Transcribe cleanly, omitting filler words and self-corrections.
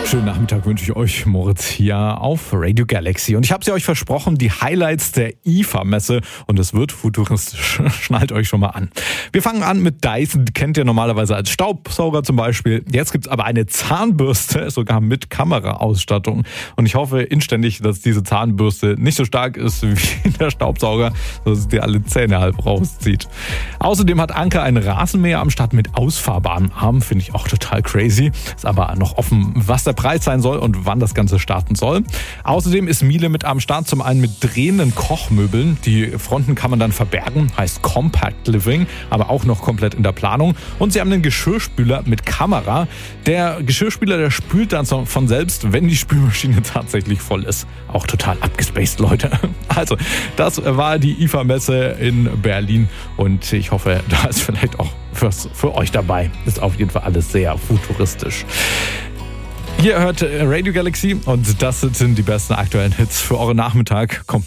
Schönen Nachmittag wünsche ich euch, Moritz, hier auf Radio Galaxy. Und ich habe es ja euch versprochen, die Highlights der IFA-Messe. Und es wird futuristisch. Schnallt euch schon mal an. Wir fangen an mit Dyson. Die kennt ihr normalerweise als Staubsauger zum Beispiel. Jetzt gibt es aber eine Zahnbürste, sogar mit Kameraausstattung. Und ich hoffe inständig, dass diese Zahnbürste nicht so stark ist wie der Staubsauger, dass es dir alle Zähne halb rauszieht. Außerdem hat Anker einen Rasenmäher am Start mit ausfahrbaren Armen. Finde ich auch total crazy. Ist aber noch offen, was der Preis sein soll und wann das Ganze starten soll. Außerdem ist Miele mit am Start, zum einen mit drehenden Kochmöbeln. Die Fronten kann man dann verbergen, heißt Compact Living, aber auch noch komplett in der Planung. Und sie haben einen Geschirrspüler mit Kamera. Der Geschirrspüler, der spült dann von selbst, wenn die Spülmaschine tatsächlich voll ist. Auch total abgespaced, Leute. Also, das war die IFA-Messe in Berlin und ich hoffe, da ist vielleicht auch was für euch dabei. Ist auf jeden Fall alles sehr futuristisch. Ihr hört Radio Galaxy und das sind die besten aktuellen Hits für euren Nachmittag. Kommt